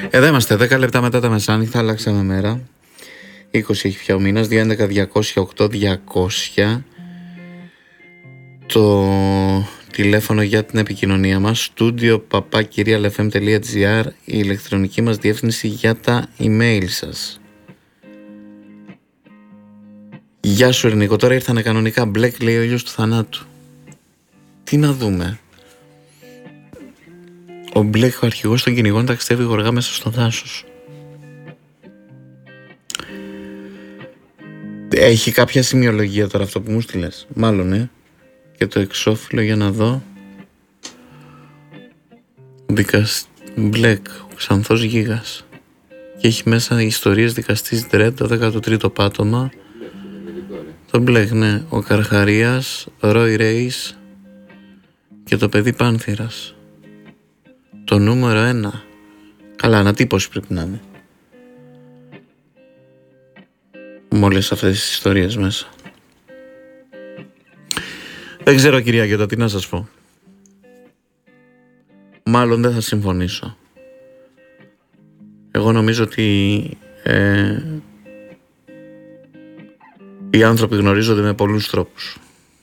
Εδώ είμαστε, 10 λεπτά μετά τα μεσάνυχτα, αλλάξαμε μέρα. 20 έχει πια ο μήνας, 211-208-200. Το τηλέφωνο για την επικοινωνία μας, studio@kirialfm.gr, η ηλεκτρονική μας διεύθυνση για τα email σας. Γεια σου Ερνίκο, τώρα ήρθανε κανονικά. Μπλεκ λέει ο ήλιος του θανάτου. Τι να δούμε. Ο Μπλεκ, ο αρχηγός των κυνηγών, ταξιδεύει γοργά μέσα στο δάσος. Έχει κάποια σημειολογία τώρα αυτό που μου στείλες. Μάλλον, Και το εξώφυλλο για να δω. Μπλεκ, ο Ξανθός Γίγας. Και έχει μέσα ιστορίες δικαστής Ντρέντ, το 13ο πάτωμα. Το Μπλεκ, ναι. Ο Καρχαρίας, Ρόι Ρέις και το παιδί Πάνθυρας. Το νούμερο 1. Καλά, ανατύπωση πρέπει να είναι. Με όλες αυτές τις ιστορίες μέσα. Δεν ξέρω κυρία Γιώτα, τι να σας πω. Μάλλον δεν θα συμφωνήσω. Εγώ νομίζω ότι οι άνθρωποι γνωρίζονται με πολλούς τρόπους.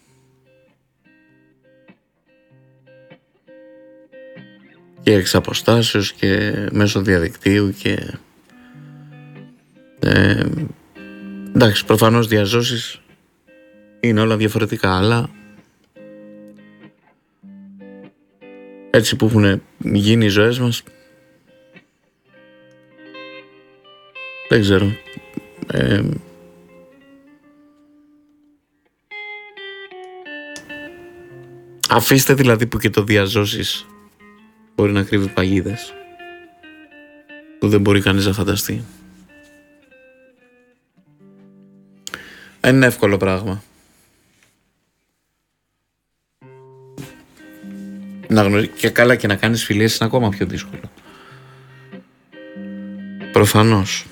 Και εξ αποστάσεως και μέσω διαδικτύου και εντάξει, προφανώς διαζώσεις είναι όλα διαφορετικά, αλλά έτσι που έχουν γίνει οι ζωές μας, δεν ξέρω. Αφήστε δηλαδή που και το διαζώσεις μπορεί να κρύβει παγίδες που δεν μπορεί κανείς να φανταστεί. Δεν είναι εύκολο πράγμα. Και καλά, και να κάνεις φιλίες είναι ακόμα πιο δύσκολο. Προφανώς.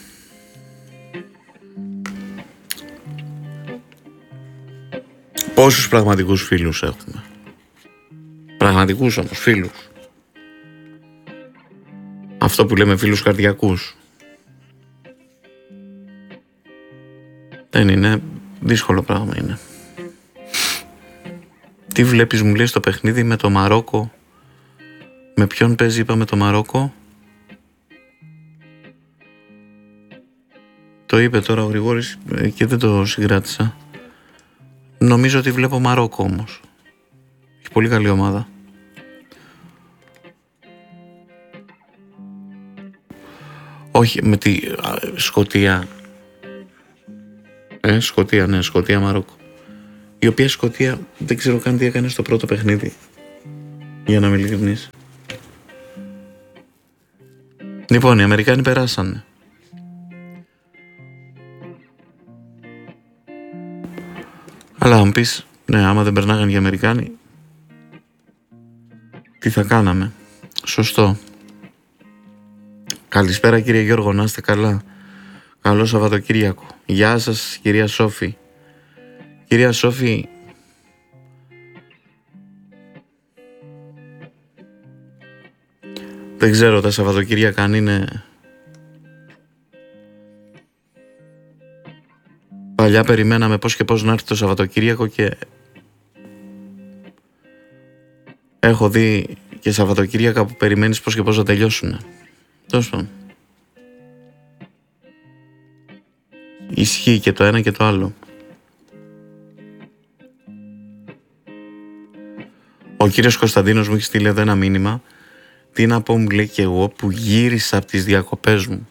Πόσους πραγματικούς φίλους έχουμε. Πραγματικούς όμως φίλους. Αυτό που λέμε φίλους καρδιακούς. Δεν είναι, δύσκολο πράγμα είναι. Τι βλέπεις, μου λέει, στο παιχνίδι με το Μαρόκο. Με ποιον παίζει, είπαμε, το Μαρόκο. Το είπε τώρα ο Γρηγόρης και δεν το συγκράτησα. Νομίζω ότι βλέπω Μαρόκο όμως. Έχει πολύ καλή ομάδα. Όχι, με τη Σκωτία. Σκωτία, ναι, Σκωτία Μαρόκο. Η οποία Σκωτία δεν ξέρω καν τι έκανε στο πρώτο παιχνίδι. Για να είμαι ειλικρινής. Λοιπόν, οι Αμερικάνοι περάσανε. Αλλά αν πεις, ναι, άμα δεν περνάγαν οι Αμερικάνοι, τι θα κάναμε. Σωστό. Καλησπέρα κύριε Γιώργο, να είστε καλά. Καλό Σαββατοκύριακο. Γεια σας κυρία Σόφη. Κυρία Σόφη, δεν ξέρω, τα Σαββατοκύριακα αν είναι... Παλιά περιμέναμε πώς και πώς να έρθει το Σαββατοκύριακο και έχω δει και Σαββατοκύριακα που περιμένεις πώς και πώς να τελειώσουν. Τόσο. Ισχύει και το ένα και το άλλο. Ο κύριος Κωνσταντίνος μου έχει στείλει εδώ ένα μήνυμα. Τι να πω, μου λέει, και εγώ που γύρισα από τις διακοπές μου.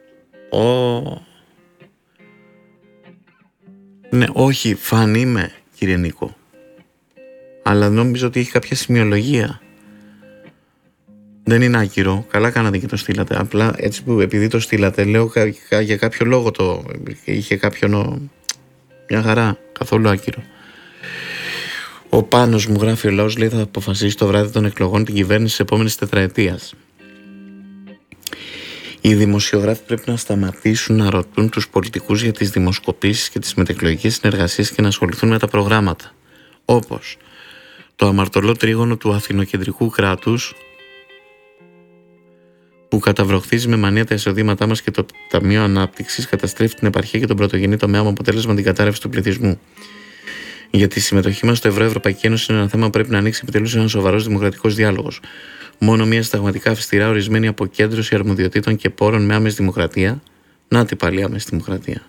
Ναι, όχι, φαν είμαι, κύριε Νίκο. Αλλά νομίζω ότι έχει κάποια σημειολογία. Δεν είναι άκυρο. Καλά κάνατε και το στείλατε. Απλά έτσι που επειδή το στείλατε, λέω για κάποιο λόγο το είχε κάποιον. Μια χαρά. Καθόλου άκυρο. Ο Πάνος μου γράφει, ο λαός λέει θα αποφασίσει το βράδυ των εκλογών την κυβέρνηση της επόμενης τετραετίας. Οι δημοσιογράφοι πρέπει να σταματήσουν να ρωτούν τους πολιτικούς για τις δημοσκοπήσεις και τις μετεκλογικές συνεργασίες και να ασχοληθούν με τα προγράμματα. Όπως το αμαρτωλό τρίγωνο του αθηνοκεντρικού κράτους που καταβροχθίζει με μανία τα εισοδήματά μας και το Ταμείο Ανάπτυξης καταστρέφει την επαρχία και τον πρωτογενή τομέα με αποτέλεσμα την κατάρρευση του πληθυσμού. Για τη συμμετοχή μας στο Ευρωπαϊκή Ένωση είναι ένα θέμα που πρέπει να ανοίξει επιτέλους ένας σοβαρός δημοκρατικός διάλογος. Μόνο μια συνταγματικά αυστηρά ορισμένη αποκέντρωση αρμοδιοτήτων και πόρων με άμεση δημοκρατία. Να την πάλι άμεση δημοκρατία.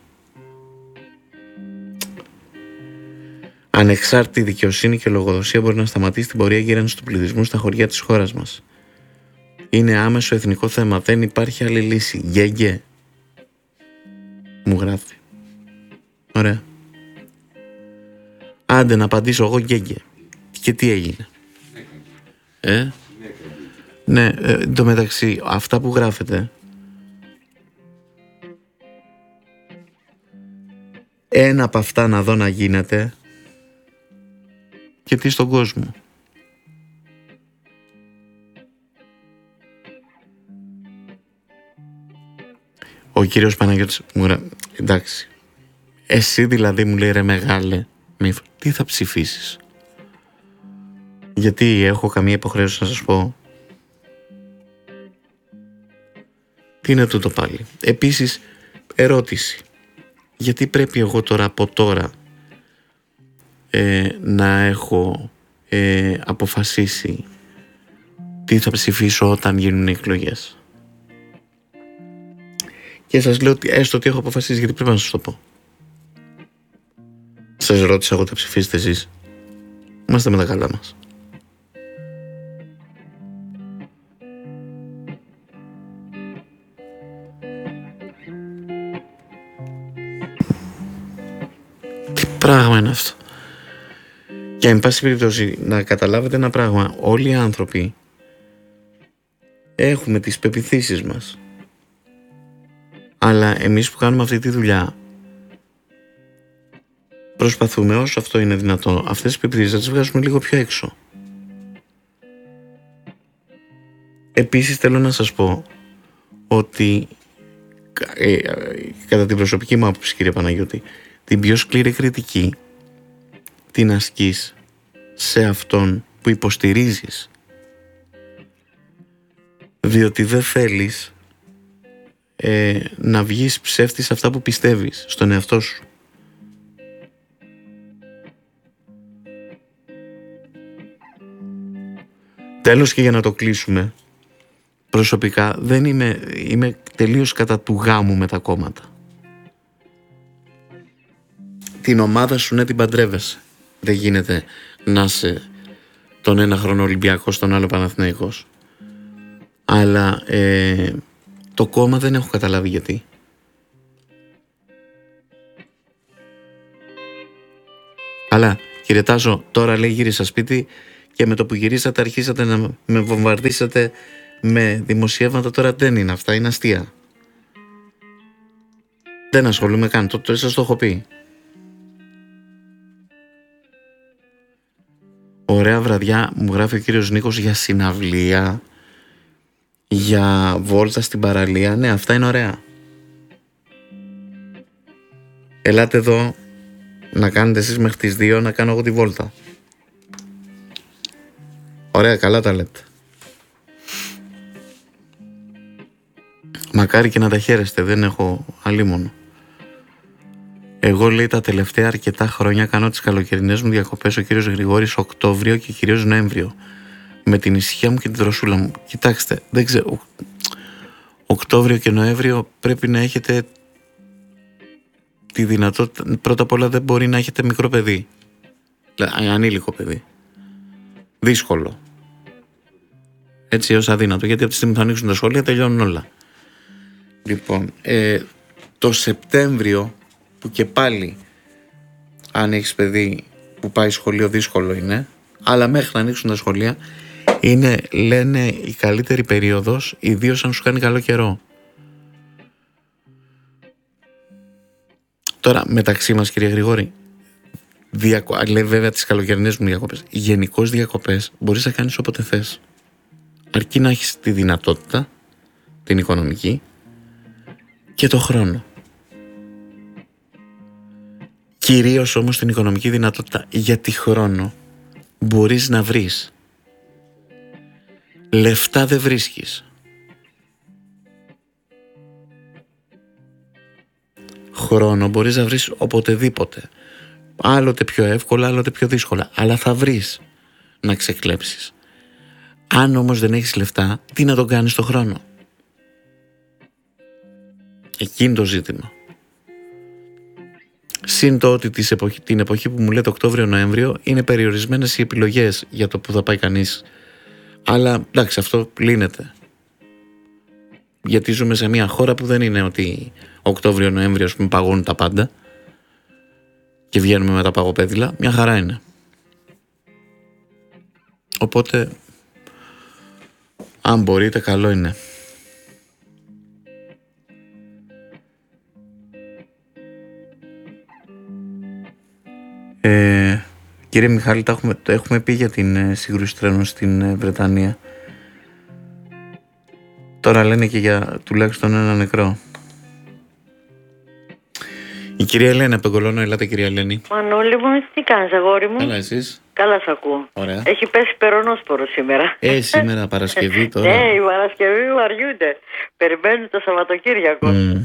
Ανεξάρτητη δικαιοσύνη και λογοδοσία μπορεί να σταματήσει την πορεία γύρανσης του πληθυσμού στα χωριά της χώρας μας. Είναι άμεσο εθνικό θέμα. Δεν υπάρχει άλλη λύση. Γεγε. Μου γράφει. Ωραία. Άντε να απαντήσω εγώ γεγε. Και τι έγινε. Ναι, εν τω μεταξύ, αυτά που γράφετε, ένα από αυτά να δω να γίνεται και τι στον κόσμο. Ο κύριος Παναγιώτης μου γράφει, εντάξει, εσύ δηλαδή μου λέει ρε μεγάλε, τι θα ψηφίσεις? Γιατί έχω καμία υποχρέωση να σας πω? Τι είναι τούτο πάλι? Επίσης, ερώτηση. Γιατί πρέπει εγώ τώρα από τώρα να έχω αποφασίσει τι θα ψηφίσω όταν γίνουν οι εκλογές? Και σας λέω ότι έστω ότι έχω αποφασίσει, γιατί πρέπει να σας το πω. Σας ρώτησα εγώ, θα ψηφίσετε εσείς? Είμαστε με τα καλά μας. Τι πράγμα είναι αυτό? Και εν πάση περιπτώσει να καταλάβετε ένα πράγμα. Όλοι οι άνθρωποι έχουμε τις πεποιθήσεις μας. Αλλά εμείς που κάνουμε αυτή τη δουλειά προσπαθούμε όσο αυτό είναι δυνατό αυτές τις πεποιθήσεις να τις βγάζουμε λίγο πιο έξω. Επίσης θέλω να σας πω ότι κατά την προσωπική μου άποψη, κύριε Παναγιώτη, την πιο σκληρή κριτική την ασκείς σε αυτόν που υποστηρίζεις, διότι δεν θέλεις να βγεις ψεύτης σε αυτά που πιστεύεις, στον εαυτό σου. Τέλος, και για να το κλείσουμε, προσωπικά δεν είμαι τελείως κατά του γάμου με τα κόμματα. Την ομάδα σου ναι την παντρεύεσαι. Δεν γίνεται να είσαι τον ένα χρόνο Ολυμπιακός, τον άλλο Παναθηναϊκός. Αλλά το κόμμα δεν έχω καταλάβει γιατί. Αλλά κύριε Τάσο, τώρα λέει γύρισα σπίτι και με το που γυρίσατε αρχίσατε να με βομβαρδίσατε με δημοσιεύματα. Τώρα δεν είναι αυτά, είναι αστεία. Δεν ασχολούμαι καν, το σας το έχω πει. Ωραία βραδιά, μου γράφει ο κύριος Νίκος, για συναυλία, για βόλτα στην παραλία. Ναι, αυτά είναι ωραία. Ελάτε εδώ να κάνετε εσείς μέχρι τις 2, να κάνω εγώ τη βόλτα. Ωραία, καλά τα λέτε. Μακάρι και να τα χαίρεστε, δεν έχω αλίμονο. Εγώ, λέει, τα τελευταία αρκετά χρόνια κάνω τις καλοκαιρινές μου διακοπές, ο κύριος Γρηγόρης, Οκτώβριο και κυρίως Νοέμβριο, με την ησυχία μου και τη δροσούλα μου. Κοιτάξτε, δεν ξέρω, Οκτώβριο και Νοέμβριο πρέπει να έχετε τη δυνατότητα. Πρώτα απ' όλα δεν μπορεί να έχετε μικρό παιδί, ανήλικο παιδί. Δύσκολο. Έτσι ως αδύνατο, γιατί από τη στιγμή που θα ανοίξουν τα σχολεία τελειώνουν όλα. Λοιπόν, το Σεπτέμβριο, που και πάλι αν έχεις παιδί που πάει σχολείο δύσκολο είναι, αλλά μέχρι να ανοίξουν τα σχολεία είναι, λένε, η καλύτερη περίοδος, ιδίως αν σου κάνει καλό καιρό. Τώρα μεταξύ μας, κύριε Γρηγόρη, λέει βέβαια τις καλοκαιρινές μου διακοπές, γενικώς διακοπές μπορείς να κάνεις όποτε θες, αρκεί να έχεις τη δυνατότητα, την οικονομική και το χρόνο. Κυρίως όμως την οικονομική δυνατότητα, γιατί χρόνο μπορείς να βρεις. Λεφτά δεν βρίσκεις. χρόνο μπορείς να βρεις οποτεδήποτε. Άλλοτε πιο εύκολα, άλλοτε πιο δύσκολα. Αλλά θα βρεις να ξεκλέψεις. Αν όμως δεν έχεις λεφτά, τι να τον κάνεις το χρόνο? Εκείνη το ζήτημα. Συν το ότι την εποχή που μου λέτε Οκτώβριο-Νοέμβριο είναι περιορισμένες οι επιλογές για το που θα πάει κανείς. Αλλά εντάξει, αυτό λύνεται. Γιατί ζούμε σε μια χώρα που δεν είναι ότι Οκτώβριο-Νοέμβριο ας πούμε παγώνουν τα πάντα και βγαίνουμε με τα παγοπέδιλα. Μια χαρά είναι. Οπότε αν μπορείτε, καλό είναι. Κύριε Μιχάλη, το έχουμε πει για την σύγκρουση τρένων στην Βρετανία. Τώρα λένε και για τουλάχιστον ένα νεκρό. Η κυρία Ελένη από τον Κολώνο. Ελάτε, κυρία Ελένη. Μανώλη μου, τι κάνεις, αγόρι μου? Καλά, εσείς? Καλά, σ' ακούω. Ωραία. Έχει πέσει περονόσπορο σήμερα. Σήμερα Παρασκευή τώρα. Ναι, η Παρασκευή βαριούνται. Περιμένουν το Σαββατοκύριακο.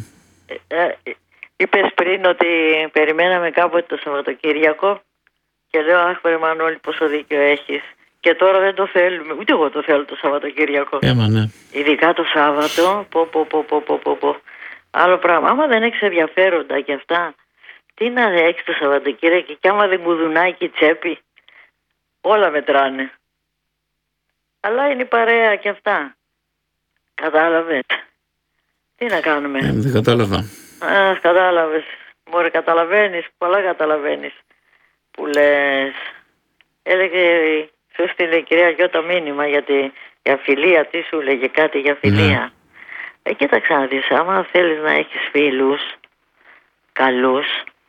Είπες πριν ότι περιμέναμε κάποτε το Σαββατοκύριακο και λέω, αχ, βρε Μανώλη, πόσο δίκιο έχεις. Και τώρα δεν το θέλουμε. Ούτε εγώ το θέλω το Σαββατοκύριακο. Ναι. Ειδικά το Σάββατο. Πω. Άλλο πράγμα. Άμα δεν έχεις ενδιαφέροντα και αυτά, τι να έχεις το Σαββατοκύριακο, και άμα δεν κουδουνάει και η τσέπη, όλα μετράνε. Αλλά είναι η παρέα και αυτά. Κατάλαβες? Τι να κάνουμε? Δεν κατάλαβα. Κατάλαβες. Μωρέ, καταλαβαίνεις, πολλά καταλαβαίνεις που λες. Έλεγε, σου στείλε η κυρία Γιώτα μήνυμα για φιλία, τι σου λέγε, κάτι για φιλία. Κοίταξε να δεις, άμα θέλεις να έχεις φίλους καλούς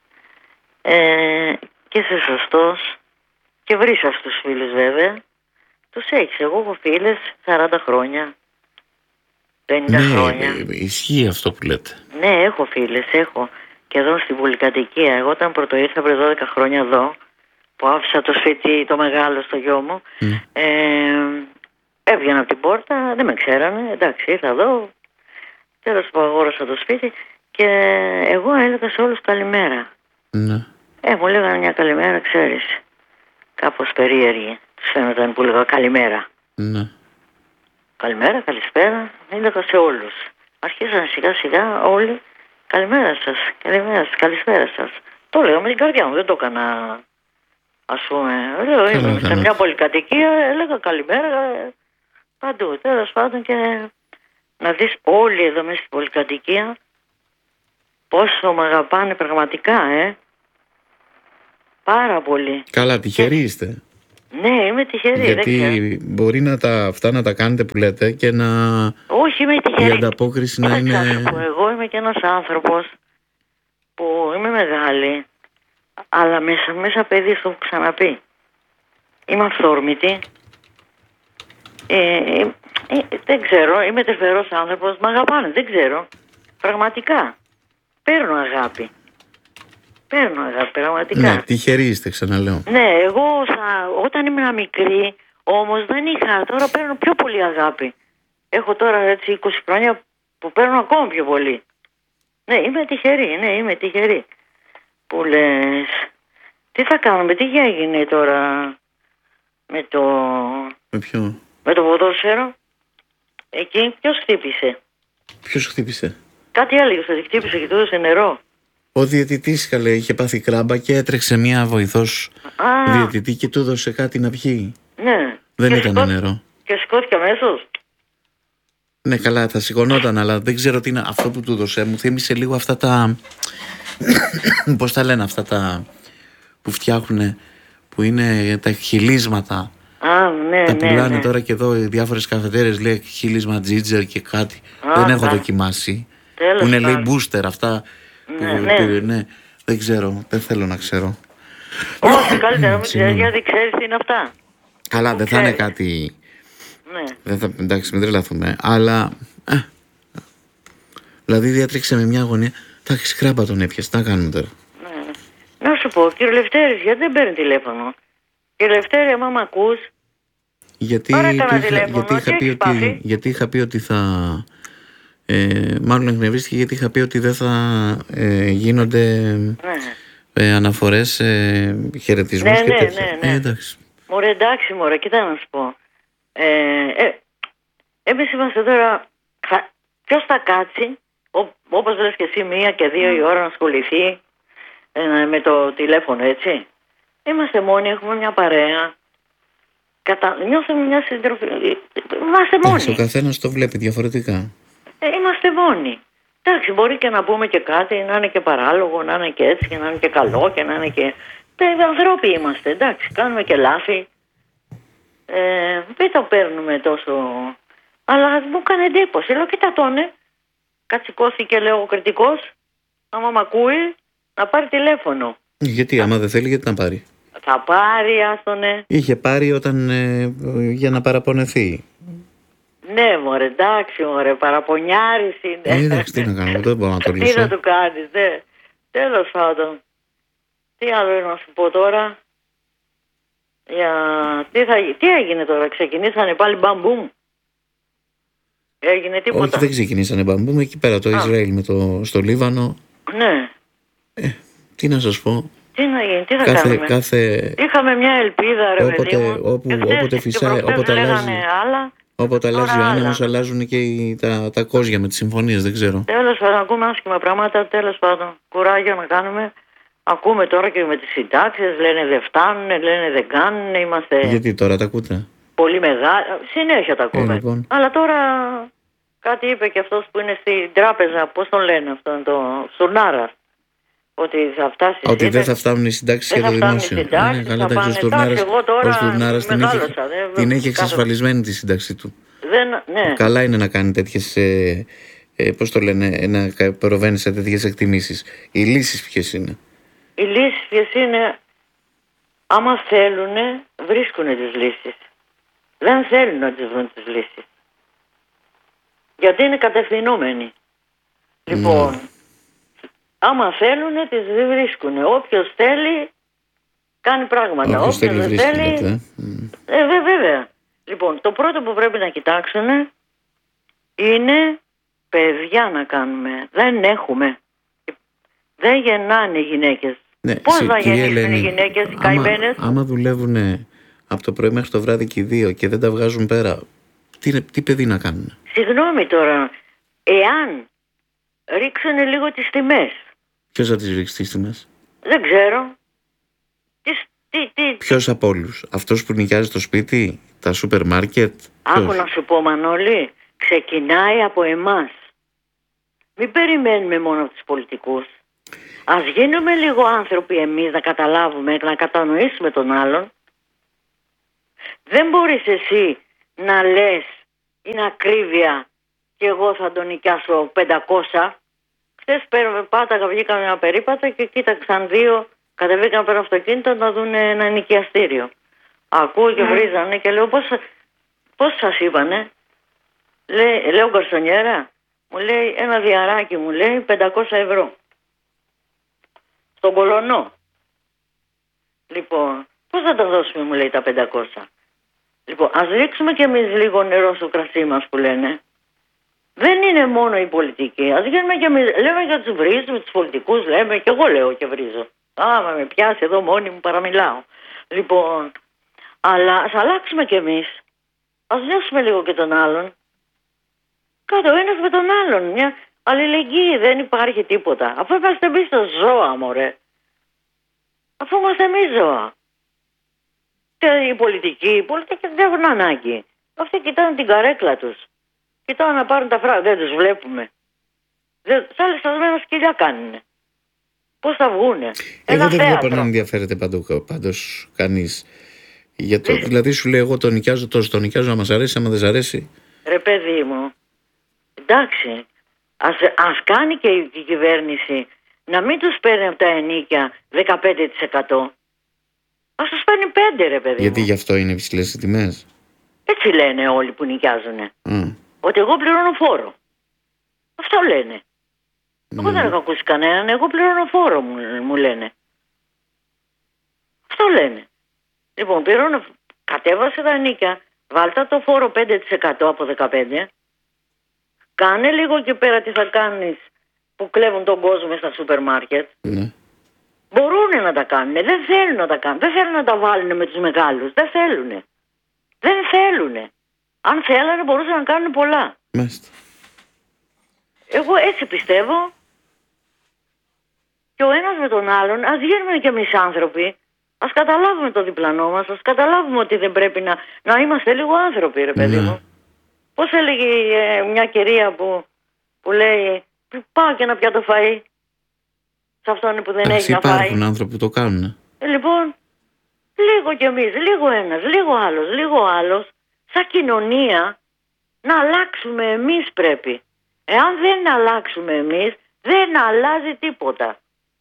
και είσαι σωστός και βρεις αυτούς τους φίλους βέβαια, τους έχεις. Εγώ έχω φίλες 40 χρόνια, 50 χρόνια. Ισχύει αυτό που λέτε. Ναι, έχω φίλες, έχω. Και εδώ στην πολυκατοικία, εγώ όταν πρώτο ήρθα πριν 12 χρόνια εδώ, που άφησα το σπίτι το μεγάλο στο γιο μου, έβγαινα από την πόρτα, δεν με ξέρανε, εντάξει, ήρθα εδώ, τέλος που αγόρασα το σπίτι και εγώ έλεγα σε όλους καλημέρα. Ναι. Μου λέγανε μια καλημέρα, ξέρεις, κάπως περίεργη, τους φαίνονταν που λέγα καλημέρα. Ναι. Καλημέρα, καλησπέρα, έλεγα σε όλους. Αρχίσαν σιγά σιγά όλοι, καλημέρα σας, καλησπέρα σας. Το λέγα με την καρδιά μου, δεν το έκανα, ας πούμε. Λέω, ήμουν σε μια πολυκατοικία, έλεγα καλημέρα παντού. Τέλος πάντων, και να δεις όλοι εδώ μέσα στην πολυκατοικία πόσο με αγαπάνε πραγματικά, πάρα πολύ. Καλά, τυχεροί είστε. Ναι, είμαι τυχερή. Γιατί μπορεί αυτά να τα κάνετε που λέτε και να... Όχι, είμαι τυχερή. Η ανταπόκριση να είναι... Εγώ είμαι και ένας άνθρωπος που είμαι μεγάλη, αλλά μέσα παιδί, το έχω ξαναπεί. Είμαι αυθόρμητη. Δεν ξέρω, είμαι τεφερός άνθρωπος, μ' αγαπάνε, δεν ξέρω. Πραγματικά. Παίρνω αγάπη, πραγματικά. Ναι, τυχεροί είστε, ξαναλέω. Ναι, εγώ όταν ήμουν μικρή, όμως δεν είχα, τώρα παίρνω πιο πολύ αγάπη. Έχω τώρα έτσι 20 χρόνια που παίρνω ακόμα πιο πολύ. Ναι, είμαι τυχερή. Που λες, τι θα κάνουμε, τι έγινε τώρα με το... Με ποιο? Με το ποδόσφαιρο. Εκεί ποιος χτύπησε? Ποιος χτύπησε? Κάτι έλεγε ότι χτύπησε και του έδωσε νερό. Ο διαιτητής, καλέ, είχε πάθει κράμπα και έτρεξε μια βοηθός διαιτητή και του έδωσε κάτι να πιει. Ναι. Δεν ήταν νερό. Και σηκώθηκε αμέσως. Ναι, καλά, θα σηκωνόταν, αλλά δεν ξέρω τι είναι αυτό που του έδωσε. Μου θύμισε λίγο αυτά τα... Πώς τα λένε αυτά τα... που φτιάχνουν, που είναι τα χυλίσματα. Ναι, τα πουλάνε τώρα και εδώ οι διάφορες καφετέρες, λέει χύλισμα τζίτζερ και κάτι. Δεν έχω δοκιμάσει. Που είναι, λέει, booster αυτά. Ναι. Δεν ξέρω, δεν θέλω να ξέρω. Όχι, καλύτερα μην γιατί ξέρεις τι είναι αυτά. Καλά, δεν θα είναι κάτι... Ναι. Εντάξει, μην τρελαθούμε. Αλλά... δηλαδή διάτρεξε με μια αγωνία. Θα έχεις κράμπα, τον έπιασε. Τι να κάνουμε τώρα? Ναι. Να σου πω, κύριε Λευτέρης, γιατί δεν παίρνει τηλέφωνο? Κύριε Λευτέρη, άμα μ' ακούς, γιατί είχα πει ότι θα... Μάλλον εκνευρίστηκε γιατί είχα πει ότι δεν θα γίνονται αναφορές, χαιρετισμούς και τέτοια. Εντάξει. Μωρέ, εντάξει, μωρέ, κοίτα να σου πω. Εμείς είμαστε τώρα. Ποιος θα κάτσει, όπως λες και εσύ, 1 και 2 η ώρα να ασχοληθεί με το τηλέφωνο, έτσι. Είμαστε μόνοι, έχουμε μια παρέα. Νιώθουμε μια συντροφή. Είμαστε μόνοι. Ο καθένας το βλέπει διαφορετικά. Είμαστε μόνοι. Εντάξει, μπορεί και να πούμε και κάτι, να είναι και παράλογο, να είναι και έτσι, και να είναι και καλό, και να είναι και. Ανθρώποι είμαστε, εντάξει, κάνουμε και λάθη. Δεν το παίρνουμε τόσο. Αλλά μου έκανε εντύπωση. Λέω, κοίτα τόνε. Κατσικώθηκε, λέω, ο κριτικός. Άμα μ' ακούει, να πάρει τηλέφωνο. Γιατί, άμα δεν θέλει, γιατί να πάρει. Θα πάρει, άστονε. Είχε πάρει όταν για να παραπονεθεί. Ναι, μωρέ, εντάξει, μωρέ, παραπονιάρης είναι. Εντάξει, τι να κάνω, δεν μπορώ να το λύσω. Τι να του κάνεις, δε. Τέλος πάντων. Τι άλλο να σου πω τώρα. Τι έγινε τώρα, ξεκινήσανε πάλι μπαμπούμ. Έγινε τίποτα. Όχι, δεν ξεκινήσανε μπαμπούμ, εκεί πέρα το Ισραήλ στο Λίβανο. Ναι. Τι να σας πω. Τι να γίνει, τι θα κάνουμε. Είχαμε μια ελπίδα, ρε παιδί μου. Όποτε φυσάει, όποτε αλλάζει ο άνεμος, αλλάζουν και τα κόζια με τις συμφωνίες, δεν ξέρω. Τέλος πάντων, ακούμε άσχημα πράγματα, τέλος πάντων. Κουράγιο να κάνουμε. Ακούμε τώρα και με τις συντάξεις, λένε δεν φτάνουν, λένε δεν κάνουν, είμαστε. Γιατί τώρα τα ακούτε. Πολύ μεγάλη, συνέχεια τα ακούμε. Λοιπόν. Αλλά τώρα κάτι είπε και αυτός που είναι στην τράπεζα, πώς τον λένε αυτόν, το Στουρνάρα. Ότι θα φτάσει. Ότι δεν θα φτάνουν οι συντάξεις για το δημόσιο. Ναι, καλά, ο Στουρνάρας την έχει εξασφαλισμένη τη σύνταξη του. Ναι. Καλά είναι να κάνει τέτοιες, πώς το λένε, να προβαίνει σε τέτοιες εκτιμήσεις. Οι λύσεις ποιες είναι. Οι λύσεις ποιες είναι, άμα θέλουνε, βρίσκουνε τις λύσεις. Δεν θέλουν να τις βρουν τις λύσεις. Γιατί είναι κατευθυνόμενοι. Λοιπόν, άμα θέλουνε, τις βρίσκουνε. Όποιος θέλει, κάνει πράγματα. Όποιος δεν θέλει, βέβαια. Λοιπόν, το πρώτο που πρέπει να κοιτάξουν είναι παιδιά να κάνουμε. Δεν έχουμε. Δεν γεννάνε οι γυναίκες. Ναι, πώς θα γεννήσουν οι γυναίκες, οι καημένες. Άμα δουλεύουν από το πρωί μέχρι το βράδυ και οι δύο και δεν τα βγάζουν πέρα, τι παιδί να κάνουν. Συγγνώμη τώρα, εάν ρίξουν λίγο τις τιμές. Ποιος θα τις ρίξει τις τιμές? Δεν ξέρω. Ποιος από όλους? Αυτός που νοικιάζει το σπίτι, τα σούπερ μάρκετ? Άκου να σου πω, Μανώλη, ξεκινάει από εμάς. Μην περιμένουμε μόνο από τους πολιτικούς. Ας γίνουμε λίγο άνθρωποι εμείς, να καταλάβουμε, να κατανοήσουμε τον άλλον. Δεν μπορείς εσύ να λες είναι ακρίβεια και εγώ θα τον νοικιάσω 500. Χθες πάταγα, βγήκαμε ένα περίπατο και κοίταξαν δύο, κατεβήκαν πέρα αυτοκίνητο να δουν ένα νοικιαστήριο. Ακούω και βρίζανε και λέω πώς σας είπανε. Λέω γκαρσονιέρα, μου λέει ένα διαράκι, μου λέει 500 ευρώ. Στον Κολονό. Λοιπόν, πώς θα τα δώσουμε, μου λέει, τα 500. Λοιπόν, ας ρίξουμε κι εμείς λίγο νερό στο κρασί μας που λένε. Δεν είναι μόνο η πολιτική. Ας γίνουμε κι εμείς, λέμε για τους βρίζουμε, τους πολιτικούς λέμε, και εγώ λέω και βρίζω. Άμα με πιάσει εδώ μόνη μου παραμιλάω. Λοιπόν, αλλά ας αλλάξουμε κι εμείς. Ας νιώσουμε λίγο και τον άλλον. Κάτω ο ένας με τον άλλον. Μια αλληλεγγύη, δεν υπάρχει τίποτα. Αφού είμαστε εμείς τα ζώα, μωρέ. Αφού είμαστε εμείς ζώα. Και οι πολιτικοί δεν έχουν ανάγκη. Αυτοί κοιτάνε την καρέκλα τους. Κοιτάνε να πάρουν τα φράγκα. Δεν τους βλέπουμε. Σαν ληστασμένα σκυλιά κάνουνε. Πώς θα βγούνε? Εγώ δεν βλέπω να ενδιαφέρεται πάντως κανείς. Δηλαδή σου λέει εγώ τον νοικιάζω τόσο, τον νοικιάζω να μας αρέσει, άμα δεν σ' αρέσει. Ρε παιδί μου, εντάξει, ας κάνει και η κυβέρνηση να μην τους παίρνει από τα ενοίκια 15%. Ας τους παίρνει 5%, ρε παιδί. Γιατί γι' αυτό είναι υψηλές οι τιμές? Έτσι λένε όλοι που νοικιάζουν. Ότι εγώ πληρώνω φόρο. Αυτό λένε. Εγώ δεν έχω ακούσει κανέναν, εγώ πληρώνω φόρο, μου λένε. Αυτό λένε. Λοιπόν, κατέβασε τα ενοίκια, βάλτε το φόρο 5% από 15%. Κάνε λίγο και πέρα τι θα κάνεις που κλέβουν τον κόσμο στα σούπερ μάρκετ. Ναι. Μπορούν να τα κάνουν. Δεν θέλουν να τα κάνουν. Δεν θέλουν να τα βάλουν με τους μεγάλους. Δεν θέλουν. Δεν θέλουν. Αν θέλανε μπορούσαν να κάνουν πολλά. Μάλιστα. Εγώ έτσι πιστεύω. Και ο ένας με τον άλλον, ας γίνουμε κι εμείς άνθρωποι. Ας καταλάβουμε το διπλανό μας. Ας καταλάβουμε ότι δεν πρέπει να είμαστε λίγο άνθρωποι, ρε παιδί μου. Πώς έλεγε μια κυρία που λέει πάω και να πιάτο φαΐ σε αυτόν που δεν έχει να φάει. Υπάρχουν άνθρωποι που το κάνουν. Λοιπόν, λίγο κι εμείς, λίγο ένας, λίγο άλλος, σαν κοινωνία να αλλάξουμε εμείς πρέπει. Εάν δεν αλλάξουμε εμείς, δεν αλλάζει τίποτα.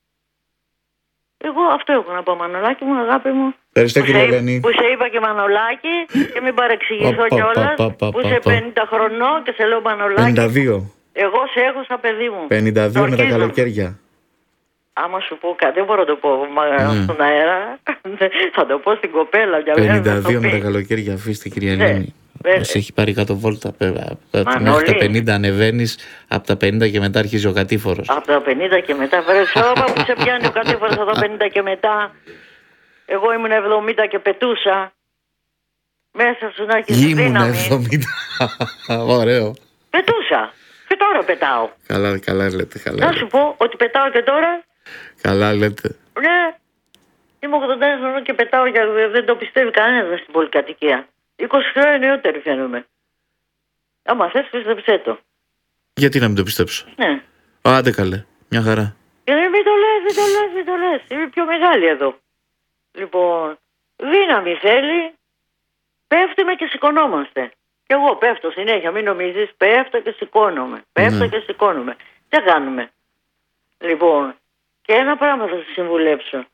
Εγώ αυτό έχω να πω, Μανολάκη μου, αγάπη μου. Ευχαριστώ, κύριε Ελένη. Που σε είπα και Μανολάκη και μην παρεξηγηθώ κιόλας, που είσαι 50 χρονών και σε λέω Μανολάκη. 52. Εγώ σε έχω σαν παιδί μου. 52 με τα καλοκαίρια. Άμα σου πω κάτι, δεν μπορώ να το πω στον αέρα. Θα το πω στην κοπέλα. 52 με τα καλοκαίρια, αφήστε, κυρία Ελένη. Σε έχει πάρει κάτω βόλτα. Μέχρι τα 50 ανεβαίνεις, από τα 50 και μετά αρχίζει ο κατήφορος. Από τα 50 και μετά, βρεσόπα που σε πιάνει ο κατήφορος από τα 50 και μετά. Εγώ ήμουν 70 και πετούσα. Μέσα σου να έχεις δύναμη. Ήμουν 70. Ωραίο. Πετούσα. Και τώρα πετάω. Καλά λέτε. Να σου πω ότι πετάω και τώρα. Καλά λέτε. Ναι. Είμαι 81 χρονών και πετάω και δεν το πιστεύει κανένας στην πολυκατοικία. 20 χρόνια νεότερη φαίνομαι. Άμα θες πίστεψέ το. Γιατί να μην το πιστέψω. Ναι. Άντε καλέ. Μια χαρά. Μην το λες. Είμαι πιο μεγάλη εδώ. Λοιπόν, δύναμη θέλει. Πέφτουμε και σηκωνόμαστε. Και εγώ πέφτω συνέχεια, μην νομίζεις. Πέφτω και σηκώνομαι. Τι κάνουμε. Λοιπόν, και ένα πράγμα θα σας συμβουλέψω.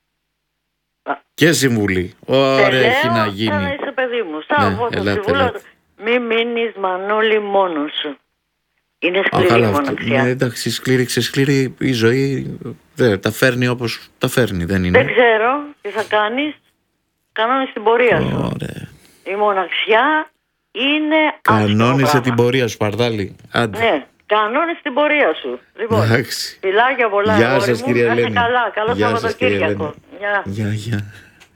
Και συμβουλή. Ωραία, έχει να γίνει. Σαν να είσαι παιδί μου. Μη μείνεις, Μανώλη, μόνος σου. Είναι σκληρή μοναξιά. Ναι, εντάξει, σκληρή η ζωή. Τα φέρνει όπως τα φέρνει, δεν είναι. Δεν ξέρω τι θα κάνεις. Κανόνισε την πορεία σου. Ωραία. Η μοναξιά είναι. Κανόνισε την πορεία σου, Παρτάλη. Άντε. Ναι, κανόνισε την πορεία σου. Λοιπόν, φιλάκια πολλά. Γεια σας, κυρία Ελένη. Καλά, καλό Σαββατοκύριακο. Γεια.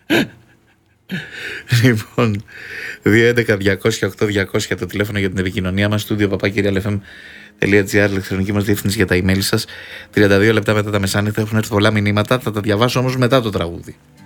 Λοιπόν, 211-200-8200 το τηλέφωνο για την επικοινωνία μας. studio@papakirialfm.gr, ηλεκτρονική μας διεύθυνση για τα email σας. 32 λεπτά μετά τα μεσάνυχτα έχουν έρθει πολλά μηνύματα. Θα τα διαβάσω όμως μετά το τραγούδι.